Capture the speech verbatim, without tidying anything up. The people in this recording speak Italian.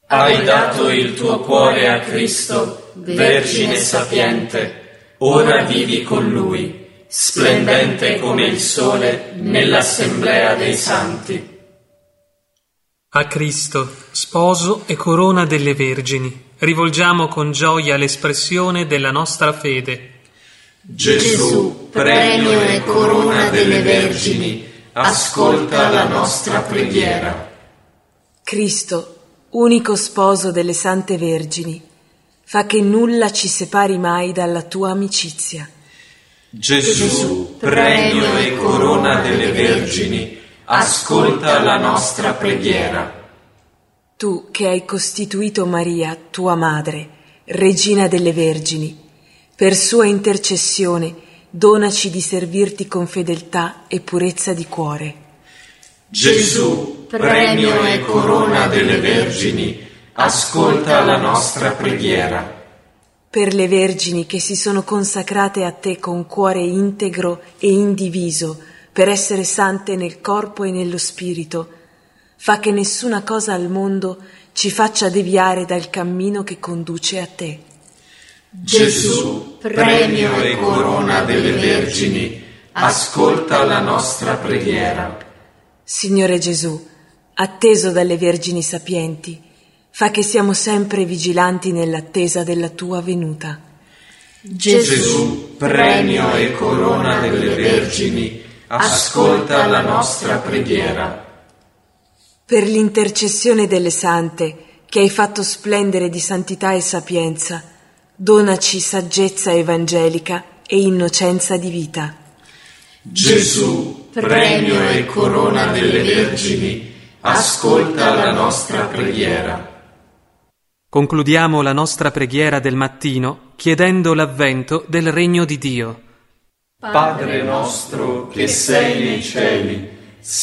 Hai dato il tuo cuore a Cristo, Vergine sapiente, ora vivi con Lui, splendente come il sole nell'assemblea dei santi. A Cristo, sposo e corona delle vergini, rivolgiamo con gioia l'espressione della nostra fede. Gesù, premio e corona delle vergini, ascolta la nostra preghiera. Cristo, unico sposo delle sante vergini, fa che nulla ci separi mai dalla tua amicizia. Gesù, premio e corona delle vergini, ascolta la nostra preghiera. Tu che hai costituito Maria, tua madre, regina delle vergini, per sua intercessione donaci di servirti con fedeltà e purezza di cuore. Gesù, premio e corona delle vergini, ascolta la nostra preghiera. Per le vergini che si sono consacrate a te con cuore integro e indiviso, per essere sante nel corpo e nello spirito, fa che nessuna cosa al mondo ci faccia deviare dal cammino che conduce a te. Gesù, premio e corona delle vergini, ascolta la nostra preghiera. Signore Gesù, atteso dalle vergini sapienti, fa che siamo sempre vigilanti nell'attesa della tua venuta. Gesù, premio e corona delle vergini, ascolta la nostra preghiera. Per l'intercessione delle sante, che hai fatto splendere di santità e sapienza, donaci saggezza evangelica e innocenza di vita. Gesù, premio e corona delle vergini, ascolta la nostra preghiera. Concludiamo la nostra preghiera del mattino chiedendo l'avvento del regno di Dio. Padre nostro che sei nei cieli,